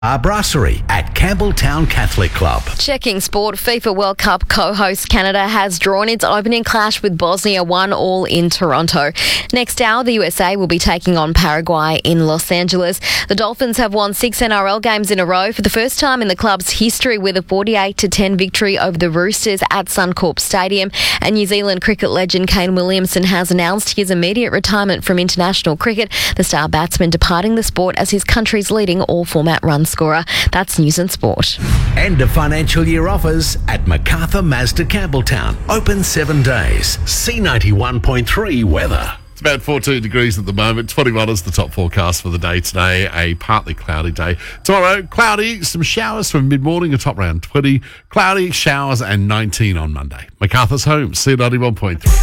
Brasserie at Campbelltown Catholic Club. Checking sport, FIFA World Cup co-host Canada has drawn its opening clash with Bosnia 1-1 in Toronto. Next hour, the USA will be taking on Paraguay in Los Angeles. The Dolphins have won 6 NRL games in a row for the first time in the club's history with a 48-10 victory over the Roosters at Suncorp Stadium. And New Zealand cricket legend Kane Williamson has announced his immediate retirement from international cricket, the star batsman departing the sport as his country's leading all-format run scorer. That's News and Sport. End of financial year offers at MacArthur Mazda Campbelltown. Open 7 days. C91.3 weather. It's about 14 degrees at the moment. 21 is the top forecast for the day today. A partly cloudy day. Tomorrow, cloudy, some showers from mid-morning, a top around 20. Cloudy, showers and 19 on Monday. MacArthur's home, C91.3.